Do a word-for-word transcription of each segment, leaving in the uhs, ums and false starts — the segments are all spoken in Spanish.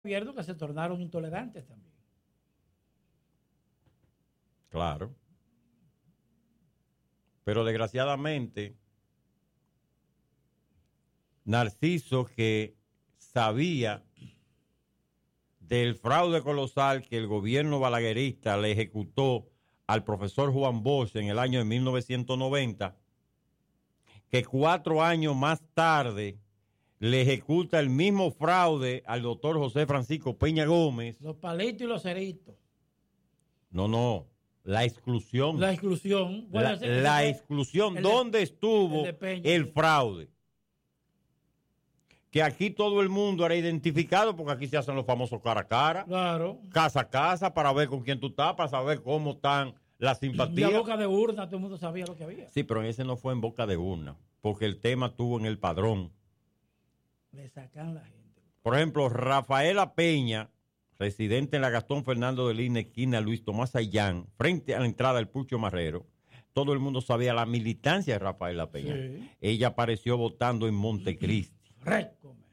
gobierno que se tornaron intolerantes también. Claro. Pero desgraciadamente, Narciso, que sabía del fraude colosal que el gobierno balaguerista le ejecutó al profesor Juan Bosch en el año de mil novecientos noventa, que cuatro años más tarde le ejecuta el mismo fraude al doctor José Francisco Peña Gómez. Los palitos y los ceritos. No, no, la exclusión. La exclusión. Bueno, la, ese, ese la fue exclusión. el ¿Dónde de, estuvo el, Peña, el sí. fraude? Que aquí todo el mundo era identificado porque aquí se hacen los famosos cara a cara. Claro. Casa a casa para ver con quién tú estás, para saber cómo están las simpatías. Y a boca de urna todo el mundo sabía lo que había. Sí, pero ese no fue en boca de urna, porque el tema estuvo en el padrón. Le sacan la gente. Por ejemplo, Rafaela Peña, residente en la Gastón Fernando de Lina, esquina Luis Tomás Ayllán, frente a la entrada del Pucho Marrero, todo el mundo sabía la militancia de Rafaela Peña. Sí. Ella apareció votando en Montecristi. Récome.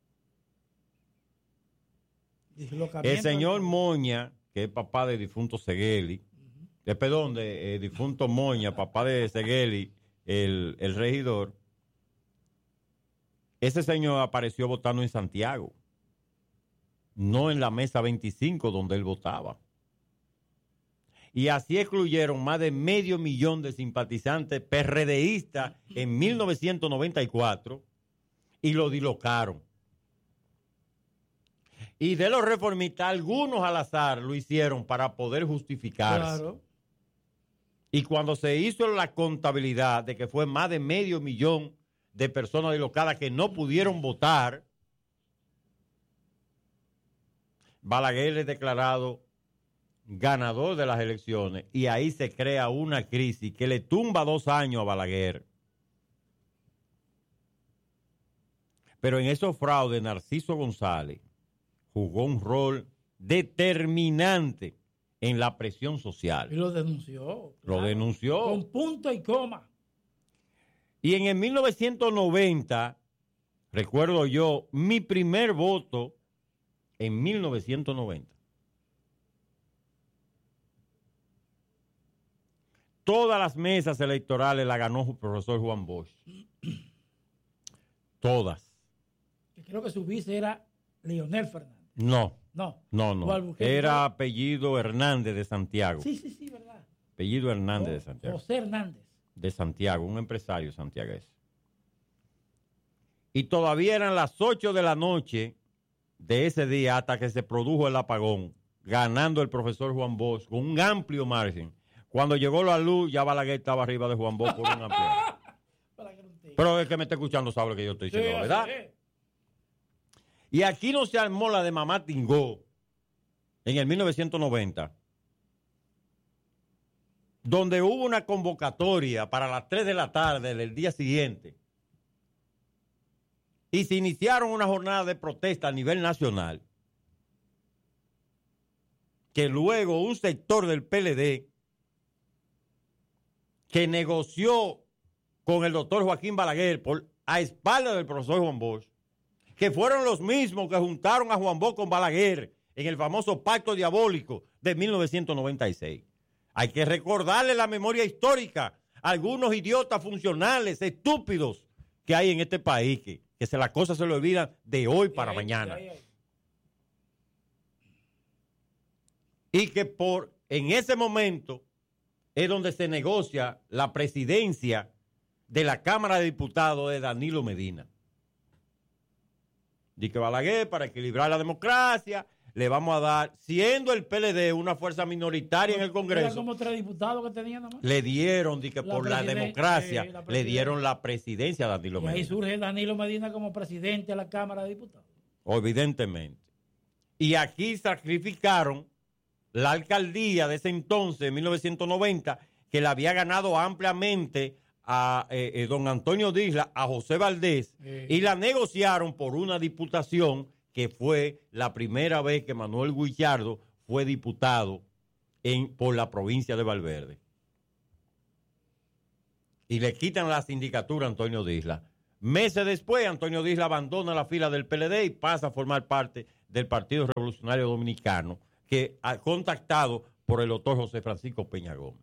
El señor Moña, que es papá de difunto Segueli, uh-huh. eh, perdón, de eh, difunto Moña, papá de Segueli, el, el regidor, ese señor apareció votando en Santiago, no en la mesa veinticinco donde él votaba. Y así excluyeron más de medio millón de simpatizantes PRDistas en mil novecientos noventa y cuatro y lo dislocaron. Y de los reformistas, algunos al azar lo hicieron para poder justificarse. Claro. Y cuando se hizo la contabilidad de que fue más de medio millón de personas dislocadas que no pudieron votar, Balaguer es declarado ganador de las elecciones y ahí se crea una crisis que le tumba dos años a Balaguer. Pero en esos fraudes, Narciso González jugó un rol determinante en la presión social. Y lo denunció. Claro. Lo denunció. Con punto y coma. Y en el mil novecientos noventa, recuerdo yo, mi primer voto en mil novecientos noventa. Todas las mesas electorales la ganó el profesor Juan Bosch. Todas. Que creo que su vice era Leonel Fernández. No. No. No, no. Era apellido Hernández de Santiago. Sí, sí, sí, verdad. Apellido Hernández oh, de Santiago. José Hernández. De Santiago, un empresario santiagués. Y todavía eran las ocho de la noche de ese día hasta que se produjo el apagón, ganando el profesor Juan Bosch con un amplio margen. Cuando llegó la luz, ya Balaguer estaba arriba de Juan Bosch por un amplio margen. Pero el que me está escuchando sabe lo que yo estoy diciendo, sí, ¿verdad? Sí. Y aquí no se armó la de Mamá Tingó en el mil novecientos noventa, donde hubo una convocatoria para las tres de la tarde del día siguiente y se iniciaron una jornada de protesta a nivel nacional, que luego un sector del P L D que negoció con el doctor Joaquín Balaguer por, a espaldas del profesor Juan Bosch, que fueron los mismos que juntaron a Juan Bosch con Balaguer en el famoso pacto diabólico de mil novecientos noventa y seis. Hay que recordarle la memoria histórica a algunos idiotas funcionales, estúpidos que hay en este país, que, que se las cosas se le olvidan de hoy para ay, mañana. Ay, ay. Y que por en ese momento es donde se negocia la presidencia de la Cámara de Diputados de Danilo Medina. Dice que Balaguer, para equilibrar la democracia, le vamos a dar, siendo el P L D una fuerza minoritaria en el Congreso. Era como tres diputados que tenía nada más. Le dieron, dice que la por la democracia, eh, la le dieron la presidencia a Danilo y Medina. Ahí surge Danilo Medina como presidente de la Cámara de Diputados. Evidentemente. Y aquí sacrificaron la alcaldía de ese entonces, en mil novecientos noventa, que la había ganado ampliamente a eh, eh, don Antonio Disla, a José Valdés, eh. y la negociaron por una diputación que fue la primera vez que Manuel Guichardo fue diputado en, por la provincia de Valverde. Y le quitan la sindicatura a Antonio Disla. Meses después, Antonio Disla abandona la fila del P L D y pasa a formar parte del Partido Revolucionario Dominicano, que ha contactado por el doctor José Francisco Peña Gómez.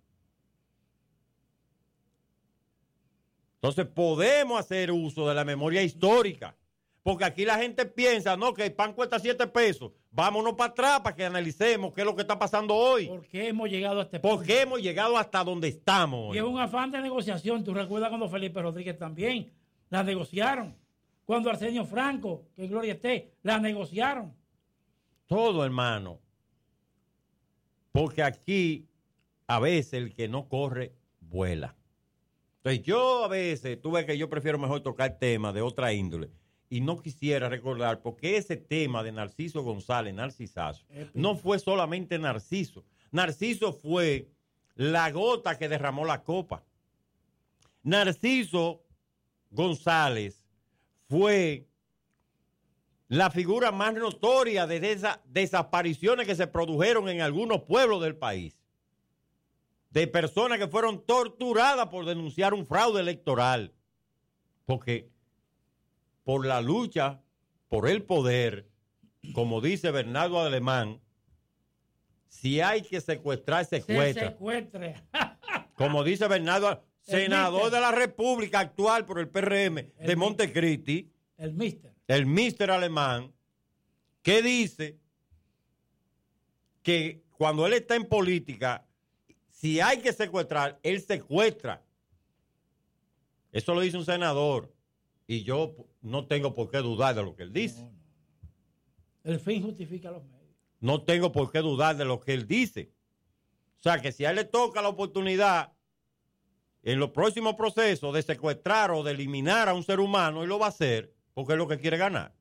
Entonces podemos hacer uso de la memoria histórica, porque aquí la gente piensa, no, que el pan cuesta siete pesos, vámonos para atrás para que analicemos qué es lo que está pasando hoy. ¿Por qué hemos llegado a este punto? ¿Por qué hemos llegado hasta donde estamos hoy? Y es un afán de negociación. Tú recuerdas cuando Felipe Rodríguez también la negociaron. Cuando Arsenio Franco, que gloria esté, la negociaron. Todo, hermano. Porque aquí, a veces, el que no corre, vuela. Entonces, yo a veces, tú ves que yo prefiero mejor tocar temas de otra índole. Y no quisiera recordar, porque ese tema de Narciso González, Narcisazo, no fue solamente Narciso. Narciso fue la gota que derramó la copa. Narciso González fue la figura más notoria de esas desapariciones que se produjeron en algunos pueblos del país. De personas que fueron torturadas por denunciar un fraude electoral. Porque por la lucha por el poder, como dice Bernardo Alemán, si hay que secuestrar, secuestra. Se secuestre. Como dice Bernardo, senador de la República actual por el P R M de Montecristi, el mister. El mister Alemán, que dice que cuando él está en política, si hay que secuestrar, él secuestra. Eso lo dice un senador. Y yo no tengo por qué dudar de lo que él dice. No, no. El fin justifica los medios. No tengo por qué dudar de lo que él dice. O sea, que si a él le toca la oportunidad en los próximos procesos de secuestrar o de eliminar a un ser humano, él lo va a hacer porque es lo que quiere ganar.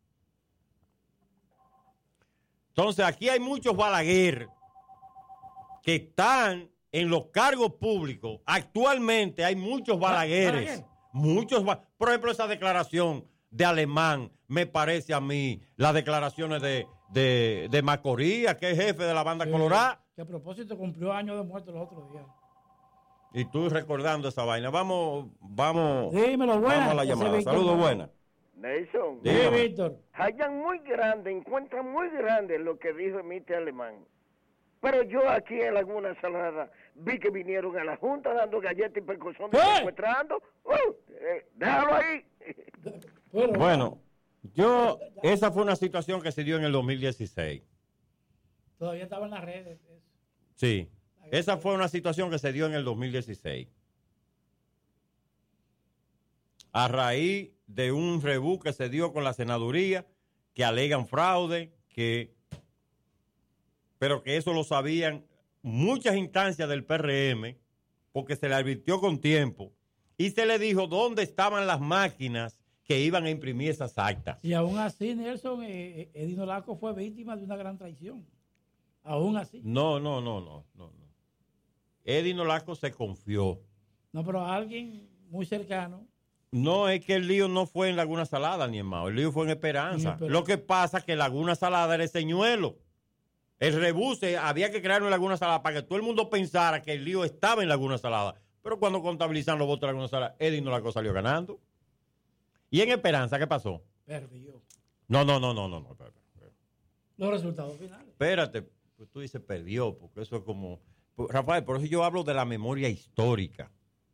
Entonces, aquí hay muchos Balaguer que están en los cargos públicos. Actualmente hay muchos Balagueres. Balaguer. Muchos, por ejemplo, esa declaración de Alemán, me parece a mí, las declaraciones de, de, de Macoría, que es jefe de la banda Sí, Colorada. Que a propósito cumplió años de muerte los otros días. Y tú recordando esa vaina. Vamos, vamos, Dímelo, buena. vamos a la llamada. Saludos, buenas. Nelson, Sí, Dígame. Víctor. hallan muy grande, encuentran muy grande lo que dijo Emite Alemán. Pero yo aquí en Laguna Salada vi que vinieron a la Junta dando galletas y percusión, ¿Qué? secuestrando. Uh, eh, déjalo ahí. Bueno, Bueno, yo, esa fue una situación que se dio en el dos mil dieciséis. todavía estaba en las redes. Eso. Sí, esa fue una situación que se dio en el dos mil dieciséis. A raíz de un rebú que se dio con la senaduría, que alegan fraude, que, pero que eso lo sabían muchas instancias del P R M, porque se le advirtió con tiempo, y se le dijo dónde estaban las máquinas que iban a imprimir esas actas. Y aún así, Nelson, eh, Edino Laco fue víctima de una gran traición. Aún así. No, no, no, no, no. no. Eddie Nolasco se confió. No, pero alguien muy cercano. No, es que el lío no fue en Laguna Salada ni en Mao, el lío fue en Esperanza. En Esperanza. Lo que pasa es que Laguna Salada era el señuelo. El rebuse había que crearlo en Laguna Salada para que todo el mundo pensara que el lío estaba en Laguna Salada. Pero cuando contabilizan los votos de Laguna Salada, Eddie Nolasco salió ganando. ¿Y en Esperanza qué pasó? Perdió. No, no, no, no, no. no espérate, espérate. Los resultados finales. Espérate, pues tú dices perdió, porque eso es como... Rafael, por eso yo hablo de la memoria histórica.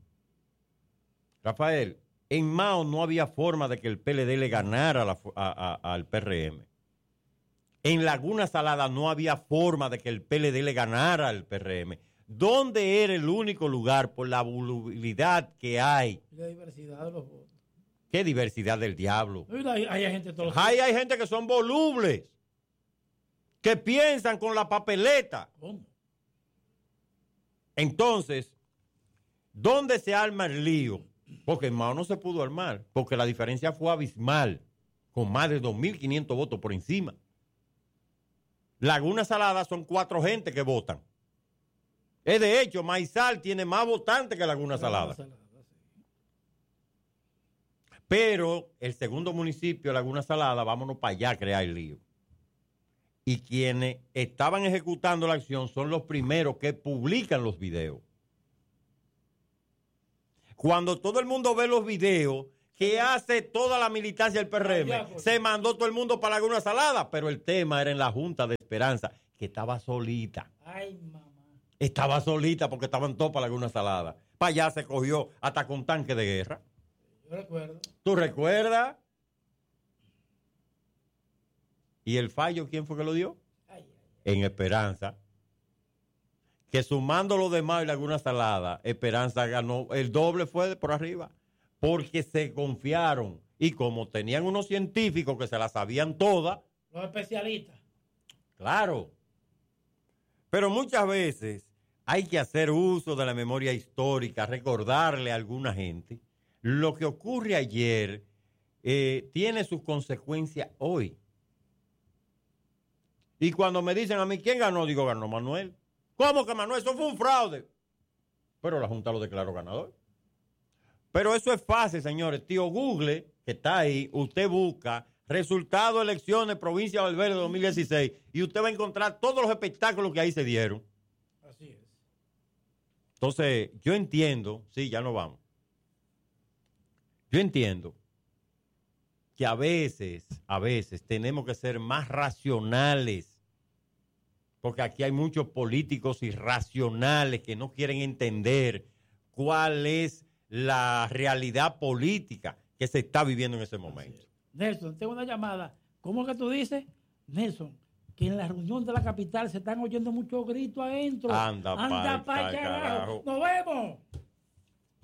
Rafael, en Mao no había forma de que el P L D le ganara a la, a, a, al P R M. En Laguna Salada no había forma de que el P L D le ganara al P R M. ¿Dónde era el único lugar por la volubilidad que hay? Y la diversidad de los votos. ¿Qué diversidad del diablo? Hay, hay gente de todos los... Hay, hay gente que son volubles, que piensan con la papeleta. ¿Cómo? Entonces, ¿dónde se arma el lío? Porque en Mao no se pudo armar, porque la diferencia fue abismal, con más de dos mil quinientos votos por encima. Laguna Salada son cuatro gente que votan. Es de hecho, Maizal tiene más votantes que Laguna Salada. Salada, sí. Pero el segundo municipio, Laguna Salada, vámonos para allá a crear el lío. Y quienes estaban ejecutando la acción son los primeros que publican los videos. Cuando todo el mundo ve los videos, que hace toda la militancia del P R M. Se mandó todo el mundo para Laguna Salada, pero el tema era en la Junta de Esperanza, que estaba solita. Ay, mamá. Estaba solita porque estaban todos para Laguna Salada. Para allá se cogió hasta con tanque de guerra. Yo recuerdo. ¿Tú recuerdas? ¿Y el fallo quién fue que lo dio? Ay, ay, ay. En Esperanza. Que sumando los demás y Laguna Salada, Esperanza ganó, el doble fue de por arriba. Porque se confiaron. Y como tenían unos científicos que se las sabían todas. Los especialistas. Claro. Pero muchas veces hay que hacer uso de la memoria histórica, recordarle a alguna gente lo que ocurre ayer eh, tiene sus consecuencias hoy. Y cuando me dicen a mí, ¿quién ganó? Digo, ganó Manuel. ¿Cómo que Manuel? Eso fue un fraude. Pero la Junta lo declaró ganador. Pero eso es fácil, señores. Tío Google, que está ahí, usted busca resultado de elecciones provincia de Valverde dos mil dieciséis y usted va a encontrar todos los espectáculos que ahí se dieron. Así es. Entonces, yo entiendo, sí, ya no vamos. Yo entiendo que a veces, a veces tenemos que ser más racionales, porque aquí hay muchos políticos irracionales que no quieren entender cuál es la realidad política que se está viviendo en ese momento. Nelson, tengo una llamada. ¿Cómo que tú dices, Nelson, que en la reunión de la capital se están oyendo muchos gritos adentro? Anda, Anda pa'l pa' carajo. carajo. Nos vemos.